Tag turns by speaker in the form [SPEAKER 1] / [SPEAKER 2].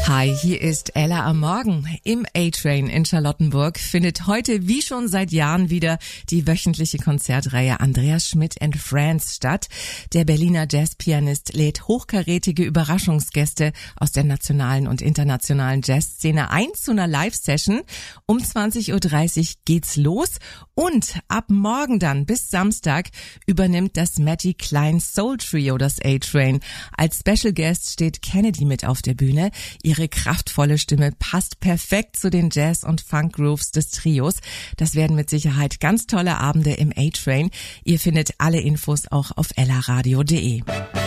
[SPEAKER 1] Hi, hier ist Ella am Morgen. Im A-Train in Charlottenburg findet heute wie schon seit Jahren wieder die wöchentliche Konzertreihe Andreas Schmidt and Friends statt. Der Berliner Jazzpianist lädt hochkarätige Überraschungsgäste aus der nationalen und internationalen Jazzszene ein zu einer Live-Session. Um 20.30 Uhr geht's los und ab morgen dann bis Samstag übernimmt das Matty Klein Soul Trio das A-Train. Als Special Guest steht Kennedy mit auf der Bühne. Ihre kraftvolle Stimme passt perfekt zu den Jazz- und Funk-Grooves des Trios. Das werden mit Sicherheit ganz tolle Abende im A-Train. Ihr findet alle Infos auch auf ellaradio.de.